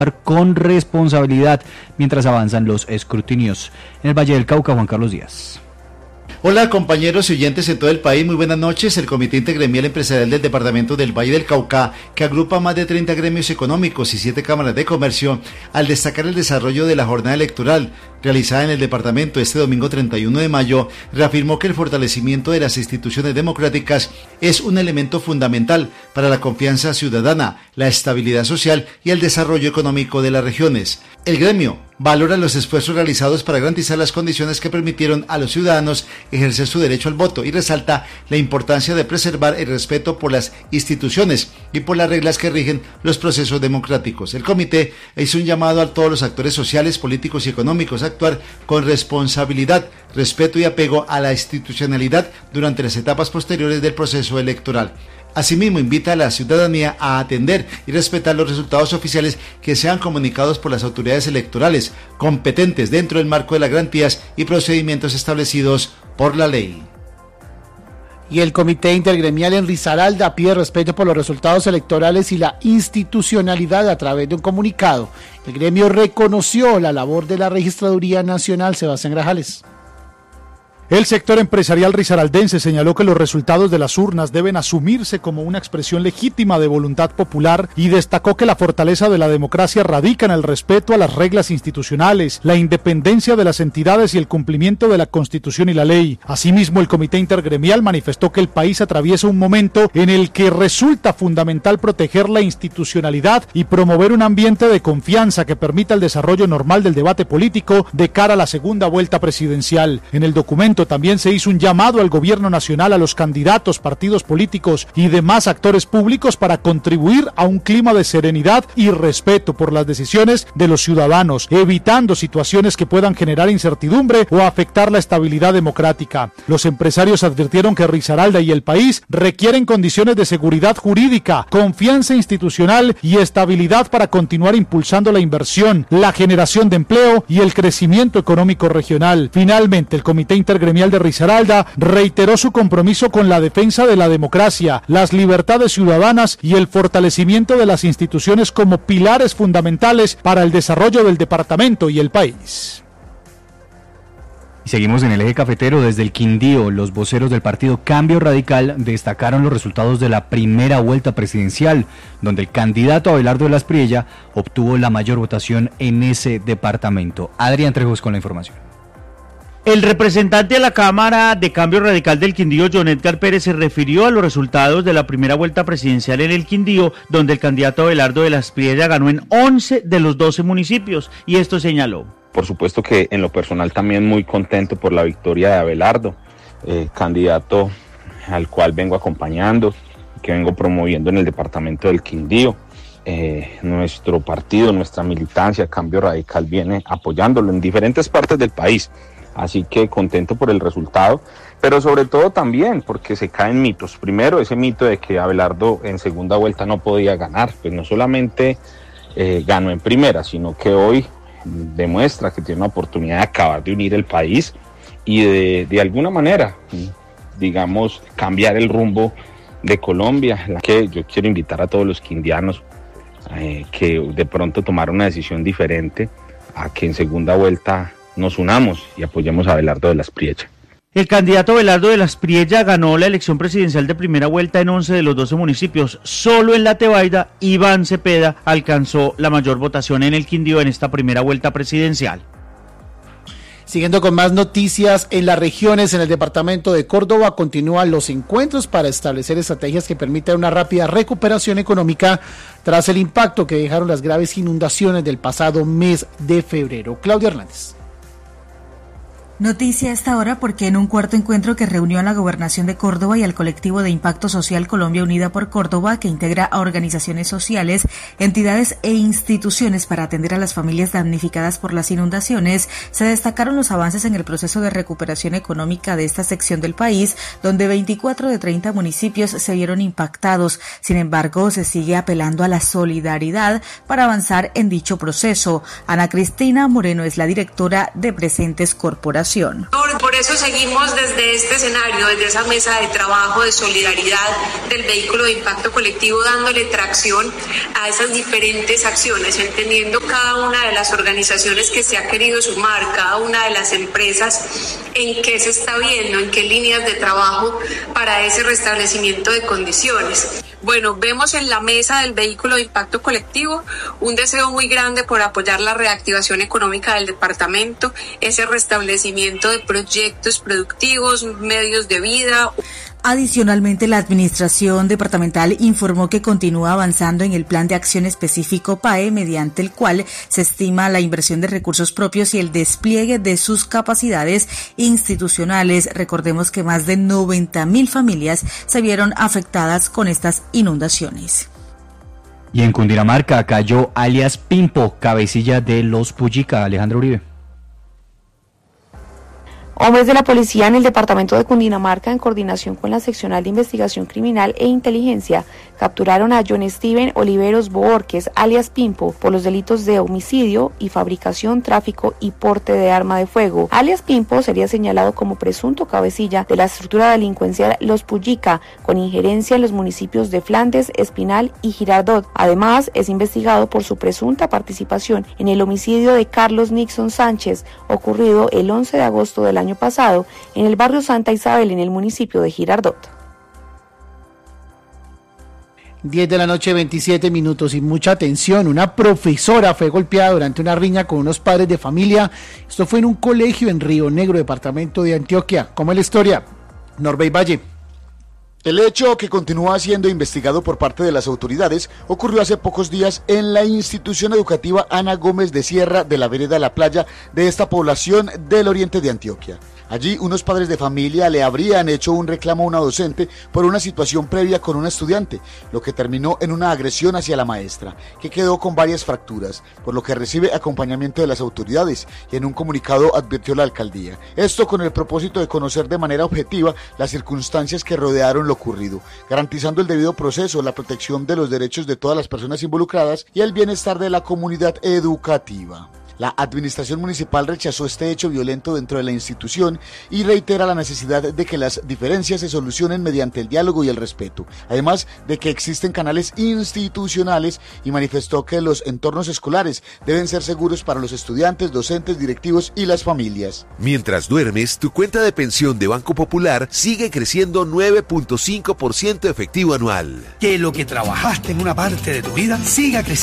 con responsabilidad mientras avanzan los escrutinios. En el Valle del Cauca, Juan Carlos Díaz. Hola compañeros y oyentes en todo el país, muy buenas noches. El Comité Intergremial Empresarial del Departamento del Valle del Cauca, que agrupa más de 30 gremios económicos y 7 cámaras de comercio, al destacar el desarrollo de la jornada electoral realizada en el departamento este domingo 31 de mayo, reafirmó que el fortalecimiento de las instituciones democráticas es un elemento fundamental para la confianza ciudadana, la estabilidad social y el desarrollo económico de las regiones. El gremio valora los esfuerzos realizados para garantizar las condiciones que permitieron a los ciudadanos ejercer su derecho al voto y resalta la importancia de preservar el respeto por las instituciones y por las reglas que rigen los procesos democráticos. El comité hizo un llamado a todos los actores sociales, políticos y económicos a actuar con responsabilidad, respeto y apego a la institucionalidad durante las etapas posteriores del proceso electoral. Asimismo, invita a la ciudadanía a atender y respetar los resultados oficiales que sean comunicados por las autoridades electorales competentes dentro del marco de las garantías y procedimientos establecidos por la ley. Y el Comité Intergremial en Risaralda pide respeto por los resultados electorales y la institucionalidad a través de un comunicado. El gremio reconoció la labor de la Registraduría Nacional. Sebastián Grajales. El sector empresarial risaraldense señaló que los resultados de las urnas deben asumirse como una expresión legítima de voluntad popular y destacó que la fortaleza de la democracia radica en el respeto a las reglas institucionales, la independencia de las entidades y el cumplimiento de la Constitución y la ley. Asimismo, el Comité Intergremial manifestó que el país atraviesa un momento en el que resulta fundamental proteger la institucionalidad y promover un ambiente de confianza que permita el desarrollo normal del debate político de cara a la segunda vuelta presidencial. En el documento también se hizo un llamado al gobierno nacional, a los candidatos, partidos políticos y demás actores públicos para contribuir a un clima de serenidad y respeto por las decisiones de los ciudadanos, evitando situaciones que puedan generar incertidumbre o afectar la estabilidad democrática. Los empresarios advirtieron que Risaralda y el país requieren condiciones de seguridad jurídica, confianza institucional y estabilidad para continuar impulsando la inversión, la generación de empleo y el crecimiento económico regional. Finalmente, el Comité Intergremial de Risaralda reiteró su compromiso con la defensa de la democracia, las libertades ciudadanas y el fortalecimiento de las instituciones como pilares fundamentales para el desarrollo del departamento y el país. Y seguimos en el eje cafetero. Desde el Quindío, los voceros del partido Cambio Radical destacaron los resultados de la primera vuelta presidencial, donde el candidato Abelardo de las Priella obtuvo la mayor votación en ese departamento. Adrián Trejos con la información. El representante de la Cámara de Cambio Radical del Quindío, John Edgar Pérez, se refirió a los resultados de la primera vuelta presidencial en el Quindío, donde el candidato Abelardo de las Priella ganó en 11 de los 12 municipios, y esto señaló. Por supuesto que en lo personal también muy contento por la victoria de Abelardo, candidato al cual vengo acompañando, que vengo promoviendo en el departamento del Quindío. Nuestro partido, nuestra militancia, Cambio Radical, viene apoyándolo en diferentes partes del país. Así que contento por el resultado, pero sobre todo también porque se caen mitos. Primero, ese mito de que Abelardo en segunda vuelta no podía ganar, pues no solamente ganó en primera, sino que hoy demuestra que tiene una oportunidad de acabar de unir el país y de alguna manera, digamos, cambiar el rumbo de Colombia. Que yo quiero invitar a todos los quindianos que de pronto tomaron una decisión diferente, a que en segunda vuelta nos unamos y apoyemos a Abelardo de las Priella. El candidato Abelardo de las Priella ganó la elección presidencial de primera vuelta en 11 de los 12 municipios. Solo en La Tebaida, Iván Cepeda alcanzó la mayor votación en el Quindío en esta primera vuelta presidencial. Siguiendo con más noticias, en las regiones, en el departamento de Córdoba, continúan los encuentros para establecer estrategias que permitan una rápida recuperación económica tras el impacto que dejaron las graves inundaciones del pasado mes de febrero. Claudia Hernández. Noticia a esta hora porque en un cuarto encuentro que reunió a la Gobernación de Córdoba y al colectivo de impacto social Colombia Unida por Córdoba, que integra a organizaciones sociales, entidades e instituciones para atender a las familias damnificadas por las inundaciones, se destacaron los avances en el proceso de recuperación económica de esta sección del país, donde 24 de 30 municipios se vieron impactados. Sin embargo, se sigue apelando a la solidaridad para avanzar en dicho proceso. Ana Cristina Moreno es la directora de Presentes Corporación. Por eso seguimos desde este escenario, desde esa mesa de trabajo de solidaridad del vehículo de impacto colectivo, dándole tracción a esas diferentes acciones, entendiendo cada una de las organizaciones que se ha querido sumar, cada una de las empresas, en qué se está viendo, en qué líneas de trabajo para ese restablecimiento de condiciones. Bueno, vemos en la mesa del vehículo de impacto colectivo un deseo muy grande por apoyar la reactivación económica del departamento, ese restablecimiento de proyectos productivos, medios de vida. Adicionalmente, la Administración Departamental informó que continúa avanzando en el Plan de Acción Específico PAE, mediante el cual se estima la inversión de recursos propios y el despliegue de sus capacidades institucionales. Recordemos que más de 90.000 familias se vieron afectadas con estas inundaciones. Y en Cundinamarca cayó alias Pimpo, cabecilla de los Pullica. Alejandro Uribe. Hombres de la policía en el departamento de Cundinamarca, en coordinación con la Seccional de Investigación Criminal e Inteligencia, capturaron a John Steven Oliveros Boorques, alias Pimpo, por los delitos de homicidio y fabricación, tráfico y porte de arma de fuego. Alias Pimpo sería señalado como presunto cabecilla de la estructura delincuencial Los Pullica, con injerencia en los municipios de Flandes, Espinal y Girardot. Además, es investigado por su presunta participación en el homicidio de Carlos Nixon Sánchez, ocurrido el 11 de agosto del año pasado en el barrio Santa Isabel, en el municipio de Girardot. 10 de la noche, 27 minutos, y mucha atención. Una profesora fue golpeada durante una riña con unos padres de familia. Esto fue en un colegio en Río Negro, departamento de Antioquia. ¿Cómo es la historia? Norbey Valle. El hecho, que continúa siendo investigado por parte de las autoridades, ocurrió hace pocos días en la institución educativa Ana Gómez de Sierra de la vereda La Playa de esta población del oriente de Antioquia. Allí, unos padres de familia le habrían hecho un reclamo a una docente por una situación previa con una estudiante, lo que terminó en una agresión hacia la maestra, que quedó con varias fracturas, por lo que recibe acompañamiento de las autoridades, y en un comunicado advirtió la alcaldía. Esto con el propósito de conocer de manera objetiva las circunstancias que rodearon lo ocurrido, garantizando el debido proceso, la protección de los derechos de todas las personas involucradas y el bienestar de la comunidad educativa. La administración municipal rechazó este hecho violento dentro de la institución y reitera la necesidad de que las diferencias se solucionen mediante el diálogo y el respeto, además de que existen canales institucionales, y manifestó que los entornos escolares deben ser seguros para los estudiantes, docentes, directivos y las familias. Mientras duermes, tu cuenta de pensión de Banco Popular sigue creciendo 9.5% efectivo anual. Que lo que trabajaste en una parte de tu vida siga creciendo.